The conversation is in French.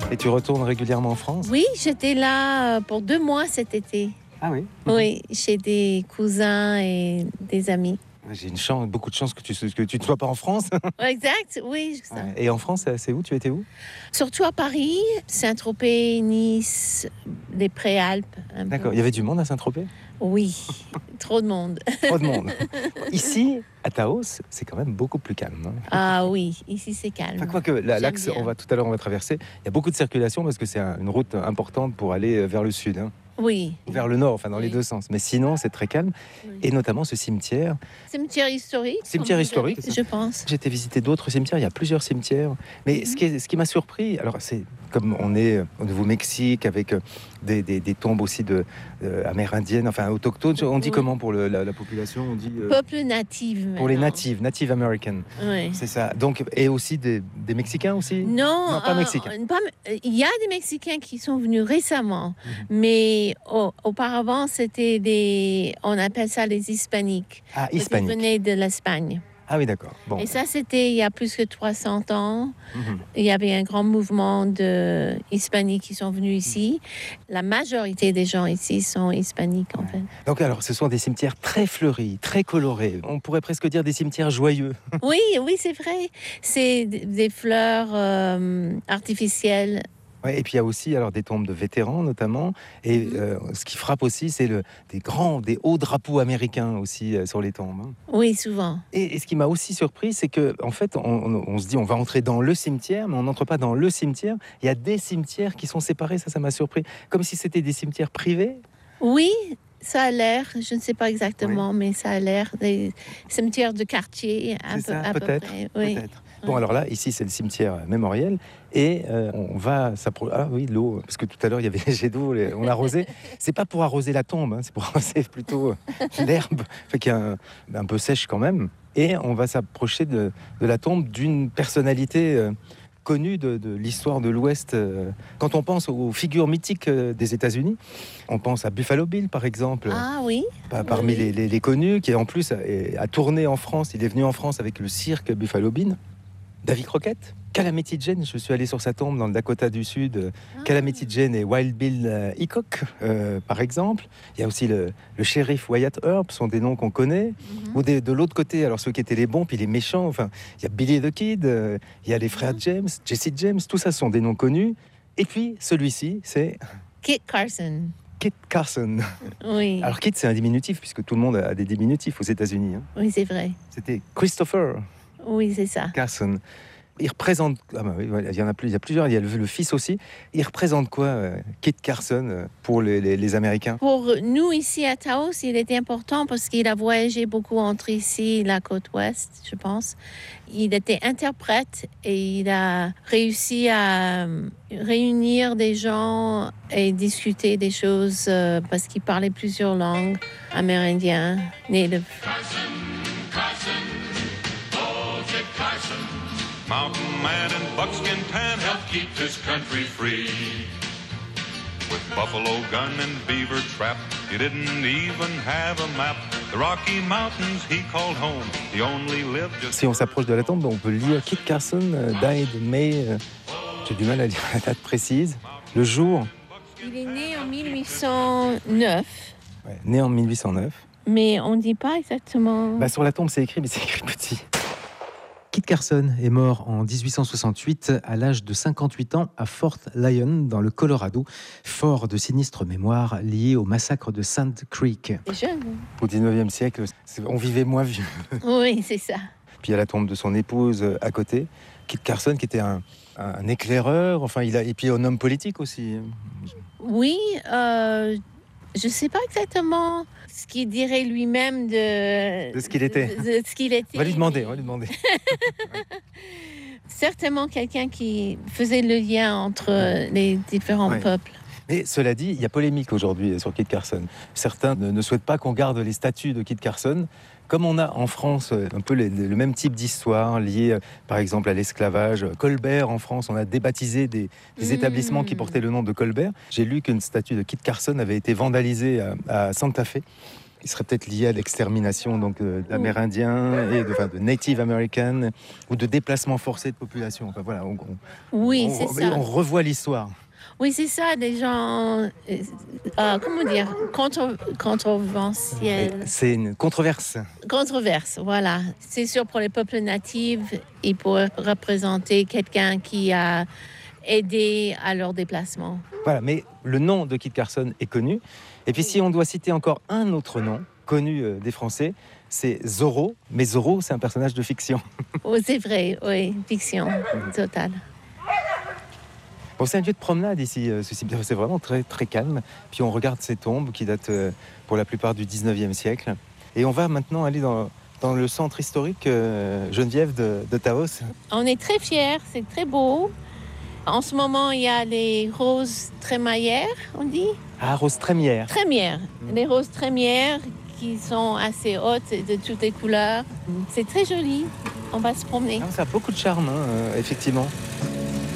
Et tu retournes régulièrement en France? Oui, j'étais là pour 2 mois cet été. Ah oui? Oui, chez des cousins et des amis. J'ai beaucoup de chance que tu ne sois pas en France. Exact, oui. Ça. Ouais. Et en France, c'est où? Tu étais où? Surtout à Paris, Saint-Tropez, Nice, les Préalpes. D'accord. Il y avait du monde à Saint-Tropez? Oui, trop de monde. Trop de monde. Ici, à Taos, c'est quand même beaucoup plus calme. Hein. Ah oui, ici c'est calme. Enfin, quoique, l'axe, tout à l'heure, on va traverser. Il y a beaucoup de circulation parce que c'est une route importante pour aller vers le sud. Hein. Oui. Vers le nord, enfin dans les deux sens. Mais sinon, c'est très calme. Oui. Et notamment ce cimetière. Cimetière historique. Cimetière historique, je pense. J'ai été visiter d'autres cimetières. Il y a plusieurs cimetières. Mais ce qui m'a surpris, alors c'est comme on est au Nouveau-Mexique avec des tombes aussi amérindiennes, enfin autochtones. On dit comment pour la population? On dit peuple natif. Pour les native American. Oui. C'est ça. Donc et aussi des Mexicains aussi. Non, pas mexicains. Il y a des Mexicains qui sont venus récemment, mais auparavant c'était on appelle ça les hispaniques. Ah, hispaniques. Ils venaient de l'Espagne. Ah oui, d'accord. Bon. Et ça, c'était il y a plus que 300 ans. Il y avait un grand mouvement de hispaniques qui sont venus ici. La majorité des gens ici sont hispaniques, en fait. Donc alors, ce sont des cimetières très fleuris, très colorés. On pourrait presque dire des cimetières joyeux. Oui, c'est vrai. C'est des fleurs artificielles. Ouais, et puis il y a aussi alors des tombes de vétérans notamment, et ce qui frappe aussi, c'est des hauts drapeaux américains aussi sur les tombes. Hein. Oui, souvent. Et ce qui m'a aussi surpris, c'est que en fait, on se dit on va entrer dans le cimetière, mais on n'entre pas dans le cimetière. Il y a des cimetières qui sont séparés, ça m'a surpris, comme si c'était des cimetières privés. Oui. Ça a l'air, je ne sais pas exactement, mais ça a l'air des cimetières de quartier à peu près. Oui. Peut-être. Bon, alors là, ici, c'est le cimetière mémoriel. Et on va s'approcher. Ah oui, l'eau, parce que tout à l'heure, il y avait les jets d'eau, on arrosait. C'est pas pour arroser la tombe, hein, c'est pour arroser plutôt l'herbe, qui est un peu sèche quand même. Et on va s'approcher de la tombe d'une personnalité connue de l'histoire de l'Ouest. Quand on pense aux figures mythiques des États-Unis, on pense à Buffalo Bill, par exemple. Ah oui. Parmi les connus, qui en plus a tourné en France. Il est venu en France avec le cirque Buffalo Bill. Davy Crockett, Calamity Jane, je suis allé sur sa tombe dans le Dakota du Sud. Calamity Jane et Wild Bill Hickok, par exemple. Il y a aussi le shérif Wyatt Earp, sont des noms qu'on connaît. Ou de l'autre côté, alors ceux qui étaient les bons, puis les méchants. Enfin, il y a Billy the Kid, il y a les frères James, Jesse James, tout ça sont des noms connus. Et puis celui-ci, c'est Kit Carson. Kit Carson. Oui. Alors Kit, c'est un diminutif, puisque tout le monde a des diminutifs aux États-Unis. Hein. Oui, c'est vrai. C'était Christopher. Oui, c'est ça. Carson. Il représente... il y en a plus, il y a plusieurs, il y a le fils aussi. Il représente quoi, Kit Carson, pour les Américains? Pour nous, ici à Taos, il était important parce qu'il a voyagé beaucoup entre ici et la côte ouest, je pense. Il était interprète et il a réussi à réunir des gens et discuter des choses parce qu'il parlait plusieurs langues, amérindien, native. Mountain man in buckskin tan helped keep this country free. With buffalo gun and beaver trap, you didn't even have a map. The Rocky Mountains he called home. He only lived just... Si on s'approche de la tombe, on peut lire Kit Carson died May. J'ai du mal à dire la date précise. Le jour. Il est né en 1809. Ouais, né en 1809. Mais on ne dit pas exactement... Sur la tombe, c'est écrit, mais c'est écrit petit. Kit Carson est mort en 1868 à l'âge de 58 ans à Fort Lyon, dans le Colorado, fort de sinistre mémoire lié au massacre de Sand Creek. C'est jeune. Au 19e siècle, on vivait moins vieux. Oui, c'est ça. Puis il y a la tombe de son épouse à côté. Kit Carson, qui était un éclaireur, et puis un homme politique aussi. Oui, je ne sais pas exactement ce qu'il dirait lui-même de ce qu'il était. De ce qu'il était. On va lui demander. Certainement quelqu'un qui faisait le lien entre les différents peuples. Mais cela dit, il y a polémique aujourd'hui sur Kit Carson. Certains ne souhaitent pas qu'on garde les statues de Kit Carson. Comme on a en France un peu le même type d'histoire liée par exemple à l'esclavage. Colbert en France, on a débaptisé des établissements qui portaient le nom de Colbert. J'ai lu qu'une statue de Kit Carson avait été vandalisée à Santa Fe. qui serait peut-être lié à l'extermination donc d'Amérindiens et de Native American ou de déplacement forcé de population. Enfin, voilà, Oui, c'est ça. On revoit l'histoire. Oui, c'est ça, des gens, comment dire, controversiels. C'est une controverse. Controverse, voilà. C'est sûr, pour les peuples natifs, il pourrait représenter quelqu'un qui a aidé à leur déplacement. Voilà, mais le nom de Kit Carson est connu. Et puis si on doit citer encore un autre nom connu des Français, c'est Zorro. Mais Zorro, c'est un personnage de fiction. Oui, c'est vrai, oui, fiction totale. Bon, c'est un lieu de promenade ici, c'est vraiment très, très calme. Puis on regarde ces tombes qui datent pour la plupart du 19e siècle. Et on va maintenant aller dans le centre historique Geneviève de Taos. On est très fiers, c'est très beau. En ce moment, il y a les roses trémaillères, on dit. Ah, rose trémière. Trémières. Les roses trémières qui sont assez hautes et de toutes les couleurs. C'est très joli. On va se promener. Ah, ça a beaucoup de charme, hein, effectivement.